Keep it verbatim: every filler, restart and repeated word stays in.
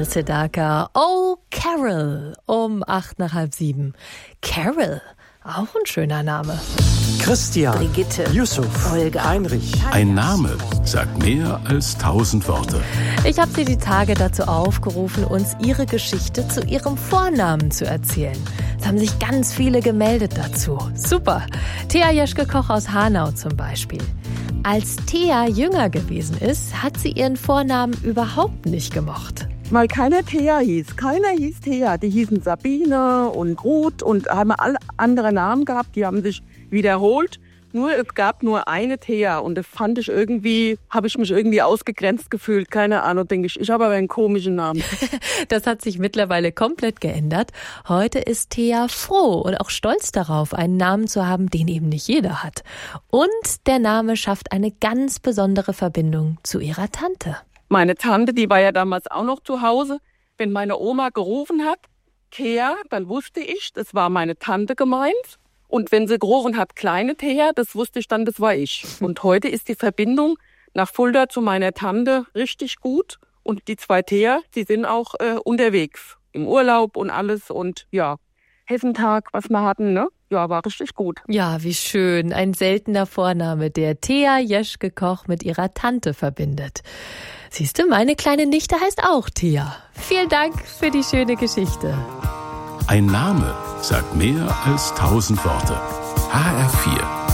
Sedaka. Oh, Carol. Um acht nach halb sieben. Carol. Auch ein schöner Name. Christian, Brigitte, Yusuf, Olga, Heinrich. Ein Name sagt mehr als tausend Worte. Ich habe Sie die Tage dazu aufgerufen, uns Ihre Geschichte zu Ihrem Vornamen zu erzählen. Es haben sich ganz viele gemeldet dazu. Super. Thea Jeschke-Koch aus Hanau zum Beispiel. Als Thea jünger gewesen ist, hat sie ihren Vornamen überhaupt nicht gemocht. Weil keiner Thea hieß. Keiner hieß Thea. Die hießen Sabine und Ruth und haben alle andere Namen gehabt. Die haben sich wiederholt. Nur es gab nur eine Thea und das fand ich irgendwie, habe ich mich irgendwie ausgegrenzt gefühlt. Keine Ahnung, denke ich. Ich habe aber einen komischen Namen. Das hat sich mittlerweile komplett geändert. Heute ist Thea froh und auch stolz darauf, einen Namen zu haben, den eben nicht jeder hat. Und der Name schafft eine ganz besondere Verbindung zu ihrer Tante. Meine Tante, die war ja damals auch noch zu Hause. Wenn meine Oma gerufen hat, Thea, dann wusste ich, das war meine Tante gemeint. Und wenn sie gerufen hat, kleine Thea, das wusste ich dann, das war ich. Und heute ist die Verbindung nach Fulda zu meiner Tante richtig gut. Und die zwei Thea, die sind auch äh, unterwegs im Urlaub und alles. Und ja, Hessentag, was wir hatten, ne? Ja, war richtig gut. Ja, wie schön. Ein seltener Vorname, der Thea Jeschke-Koch mit ihrer Tante verbindet. Siehst du, meine kleine Nichte heißt auch Thea. Vielen Dank für die schöne Geschichte. Ein Name sagt mehr als tausend Worte. H R vier